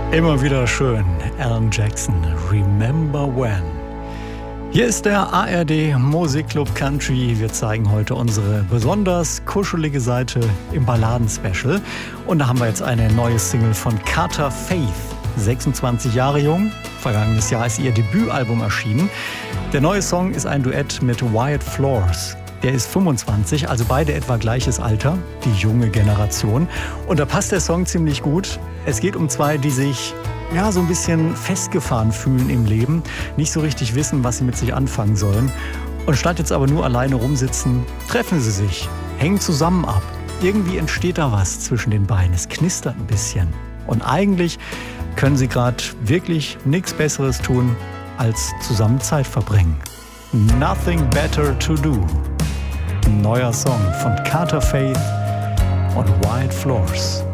Immer wieder schön. Alan Jackson, Remember When. Hier ist der ARD Musikclub Country. Wir zeigen heute unsere besonders kuschelige Seite im Balladen-Special. Und da haben wir jetzt eine neue Single von Carter Faith. 26 Jahre jung. Vergangenes Jahr ist ihr Debütalbum erschienen. Der neue Song ist ein Duett mit Wyatt Flores. Der ist 25, also beide etwa gleiches Alter, die junge Generation. Und da passt der Song ziemlich gut. Es geht um zwei, die sich so ein bisschen festgefahren fühlen im Leben, nicht so richtig wissen, was sie mit sich anfangen sollen. Und statt jetzt aber nur alleine rumsitzen, treffen sie sich, hängen zusammen ab. Irgendwie entsteht da was zwischen den beiden. Es knistert ein bisschen. Und eigentlich können sie gerade wirklich nichts Besseres tun, als zusammen Zeit verbringen. Nothing Better to Do. Ein neuer Song von Carter Faith und Wyatt Flores.